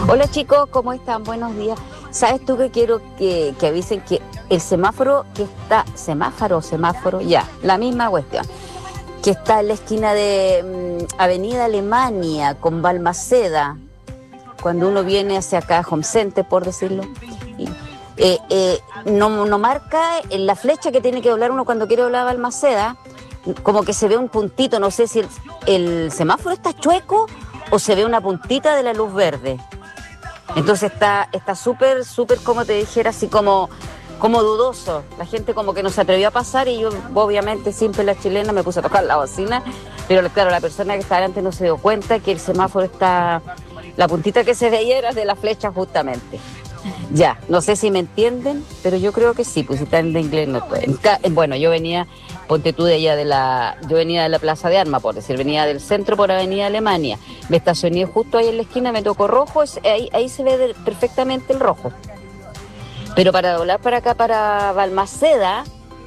Hola chicos, ¿cómo están? Buenos días. ¿Sabes tú que quiero que avisen que el semáforo que está, semáforo, ya, la misma cuestión, que está en la esquina de Avenida Alemania con Balmaceda, cuando uno viene hacia acá, Home Center, por decirlo, y, no marca en la flecha que tiene que doblar uno cuando quiere doblar a Balmaceda, como que se ve un puntito, no sé si el semáforo está chueco o se ve una puntita de la luz verde. Entonces está súper, como te dijera, así como dudoso. La gente como que no se atrevió a pasar y yo, obviamente, siempre la chilena, me puse a tocar la bocina, pero claro, la persona que estaba delante no se dio cuenta que el semáforo está, la puntita que se veía era de la flecha justamente. Ya, no sé si me entienden, pero yo creo que sí, pues si están de inglés no pueden. Bueno, yo venía, ponte tú de allá yo venía de la Plaza de Armas, por decir, venía del centro por Avenida Alemania, me estacioné justo ahí en la esquina, me tocó rojo, ahí se ve perfectamente el rojo. Pero para doblar para acá, para Balmaceda,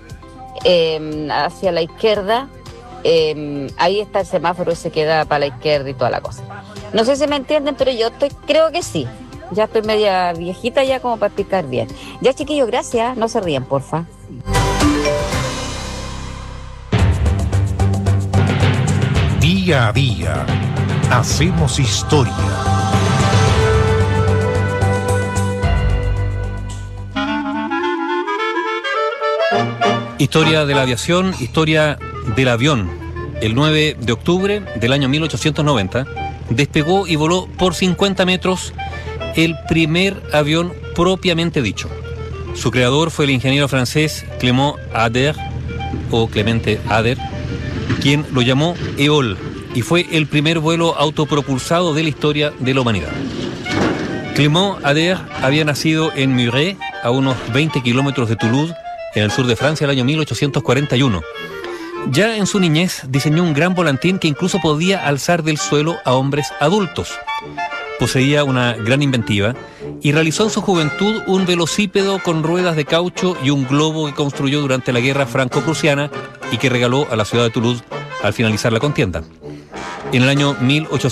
hacia la izquierda, ahí está el semáforo, se queda para la izquierda y toda la cosa. No sé si me entienden, pero yo creo que sí. Ya estoy media viejita ya como para explicar bien. Ya, chiquillos, gracias. No se rían, porfa. Día a día, hacemos historia. Historia de la aviación, historia del avión. El 9 de octubre del año 1890 despegó y voló por 50 metros el primer avión propiamente dicho. Su creador fue el ingeniero francés Clément Ader, o Clemente Ader, quien lo llamó EOL, y fue el primer vuelo autopropulsado de la historia de la humanidad. Clément Ader había nacido en Muret, a unos 20 kilómetros de Toulouse, en el sur de Francia, el año 1841. Ya en su niñez diseñó un gran volantín que incluso podía alzar del suelo a hombres adultos. Poseía una gran inventiva y realizó en su juventud un velocípedo con ruedas de caucho y un globo que construyó durante la guerra franco-prusiana y que regaló a la ciudad de Toulouse al finalizar la contienda. En el año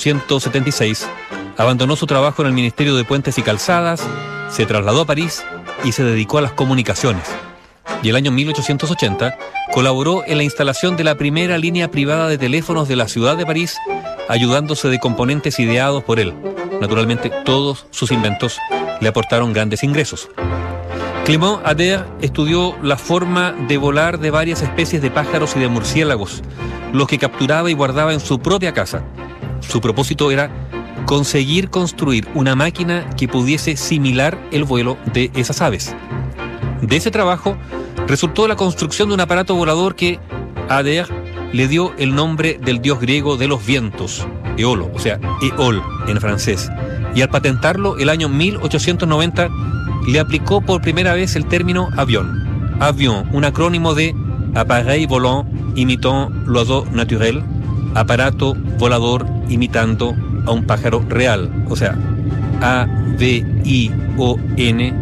1876 abandonó su trabajo en el Ministerio de Puentes y Calzadas, se trasladó a París y se dedicó a las comunicaciones. Y el año 1880 colaboró en la instalación de la primera línea privada de teléfonos de la ciudad de París, ayudándose de componentes ideados por él. Naturalmente, todos sus inventos le aportaron grandes ingresos. Clément Ader estudió la forma de volar de varias especies de pájaros y de murciélagos, los que capturaba y guardaba en su propia casa. Su propósito era conseguir construir una máquina que pudiese simular el vuelo de esas aves. De ese trabajo resultó la construcción de un aparato volador que Ader le dio el nombre del dios griego de los vientos, Eolo, o sea, Éole en francés. Y al patentarlo, el año 1890, le aplicó por primera vez el término avión. Avión, un acrónimo de appareil volant imitant l'oiseau naturel, aparato volador imitando a un pájaro real, o sea, A-V-I-O-N